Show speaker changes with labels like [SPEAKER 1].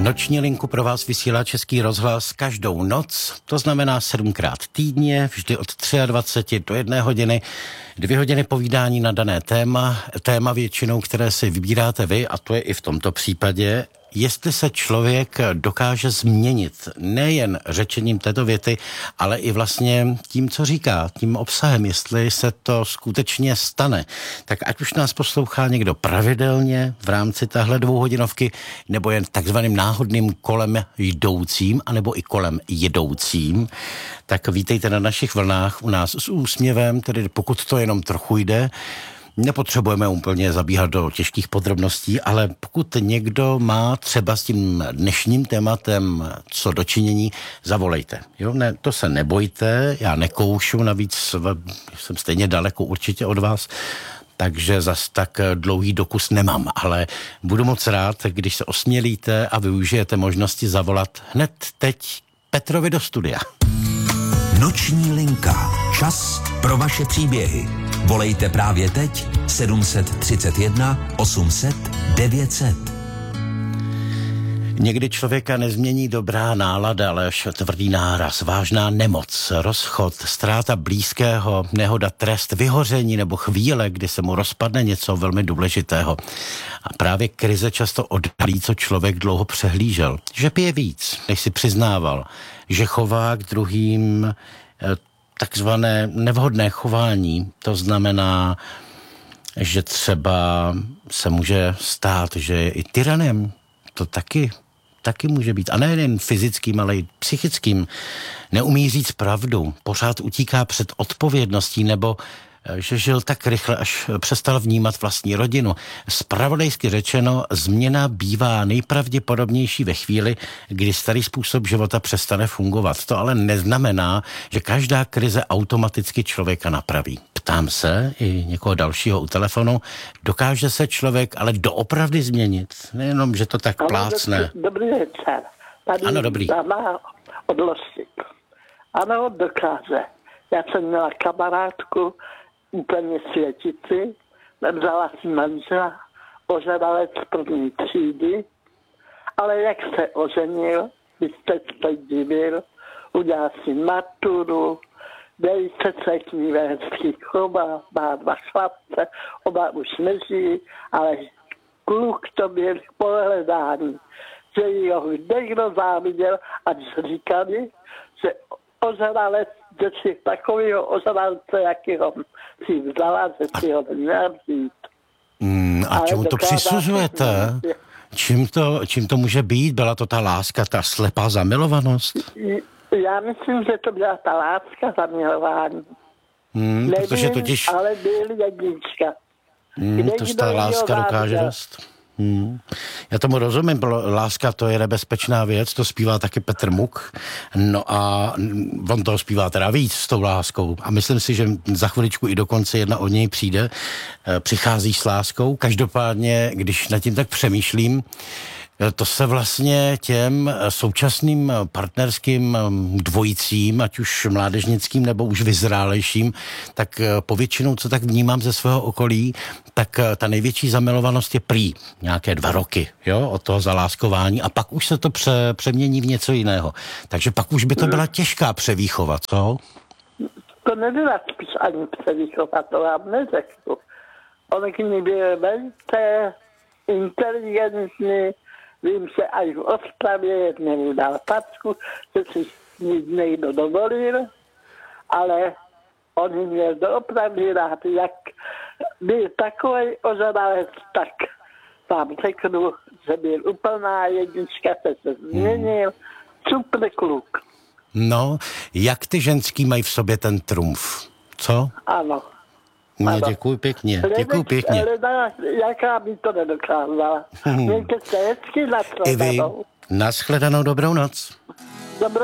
[SPEAKER 1] Noční linku pro vás vysílá Český rozhlas každou noc, to znamená 7krát týdně, vždy od 23 do 1 hodiny, 2 hodiny povídání na dané téma většinou, které si vybíráte vy, a to je i v tomto případě, jestli se člověk dokáže změnit nejen řečením této věty, ale i vlastně tím, co říká, tím obsahem, jestli se to skutečně stane. Tak ať už nás poslouchá někdo pravidelně v rámci téhle 2hodinovky, nebo jen takzvaným náhodným kolem jdoucím, anebo i kolem jedoucím, tak vítejte na našich vlnách u nás s úsměvem, tedy pokud to jenom trochu jde. Nepotřebujeme úplně zabíhat do těžkých podrobností, ale pokud někdo má třeba s tím dnešním tématem co dočinění, zavolejte. Jo? Ne, to se nebojte, já nekoušu, navíc jsem stejně daleko určitě od vás, takže zas tak dlouhý dokus nemám, ale budu moc rád, když se osmělíte a využijete možnosti zavolat hned teď Petrovi do studia.
[SPEAKER 2] Noční linka. Čas pro vaše příběhy. Volejte právě teď 731 800 900.
[SPEAKER 1] Někdy člověka nezmění dobrá nálada, ale až tvrdý náraz, vážná nemoc, rozchod, ztráta blízkého, nehoda, trest, vyhoření nebo chvíle, kdy se mu rozpadne něco velmi důležitého. A právě krize často odhalí, co člověk dlouho přehlížel. Že pije víc, než si přiznával. Že chová k druhým takzvané nevhodné chování. To znamená, že třeba se může stát, že je i tyranem. To taky může být. A nejen fyzickým, ale i psychickým. Neumí říct pravdu. Pořád utíká před odpovědností, nebo že žil tak rychle, až přestal vnímat vlastní rodinu. Zpravodajsky řečeno, změna bývá nejpravděpodobnější ve chvíli, kdy starý způsob života přestane fungovat. To ale neznamená, že každá krize automaticky člověka napraví. Ptám se i někoho dalšího u telefonu, dokáže se člověk ale doopravdy změnit? Nejenom, že to tak plácne.
[SPEAKER 3] Dobrý večer. Tady
[SPEAKER 1] ano, dobrý.
[SPEAKER 3] Dáma od Losík. Ano, dokáže. Já jsem měla kamarádku, úplně světici, vzala si manžela, ožralec první třídy, ale jak se oženil, byste se divil, udělal si maturu, velice se k ní hezky choval, má 2 chlapce, oba už nežijí, ale kluk to byl k pohledání, že ho někdo záviděl a říkali, že ožralec, že si takovýho ožralce, jakýho si vzala, že si ho měla vzít.
[SPEAKER 1] A čemu to přisuzujete? Čím to může být? Byla to ta láska, ta slepá zamilovanost?
[SPEAKER 3] Já myslím, že to byla ta láska zamilování.
[SPEAKER 1] Protože totiž...
[SPEAKER 3] ale byl jednička.
[SPEAKER 1] To ta láska dokáže dost. Já tomu rozumím, láska to je nebezpečná věc, to zpívá taky Petr Muk, no a on toho zpívá teda víc s tou láskou a myslím si, že za chviličku i dokonce jedna od něj přijde, přichází s láskou, každopádně, když nad tím tak přemýšlím, to se vlastně těm současným partnerským dvojicím, ať už mládežnickým nebo už vyzrálejším, tak povětšinou, co tak vnímám ze svého okolí, tak ta největší zamilovanost je prý nějaké 2 roky, jo, od toho zaláskování a pak už se to přemění v něco jiného. Takže pak už by to byla těžká převýchova, co?
[SPEAKER 3] To nebyla spíš ani převýchova, to vám neřeknu. On k ní byl velice inteligentní. Vím se, až v Ostravě jednému dal packu, že si nic někdo dovolil, ale on měl doopravdy rád, jak byl takový ožralec, tak vám řeknu, že byl úplná jednička, se změnil, super kluk.
[SPEAKER 1] No, jak ty ženský mají v sobě ten trumf, co?
[SPEAKER 3] Ano.
[SPEAKER 1] No, děkuji pěkně, děkuji pěkně.
[SPEAKER 3] Jaká by to nedokázala. Mějte se hezky,
[SPEAKER 1] I vy, nashledanou, dobrou noc.
[SPEAKER 3] Dobrou